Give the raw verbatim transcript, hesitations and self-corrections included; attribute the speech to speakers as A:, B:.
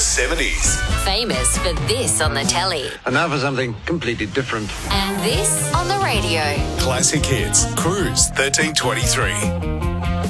A: seventies.
B: Famous for this on the telly.
C: And now for something completely different.
B: And this on the radio.
A: Classic hits. Cruise thirteen twenty-three.